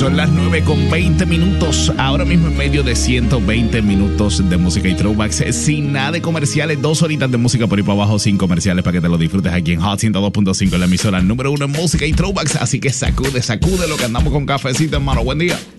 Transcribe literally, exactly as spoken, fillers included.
Son las nueve con veinte minutos. Ahora mismo en medio de ciento veinte minutos de música y throwbacks. Sin nada de comerciales. Dos horitas de música por ahí para abajo sin comerciales para que te lo disfrutes aquí en Hot ciento dos punto cinco, la emisora número uno en música y throwbacks. Así que sacude, sacude lo que andamos con cafecito, hermano. Buen día.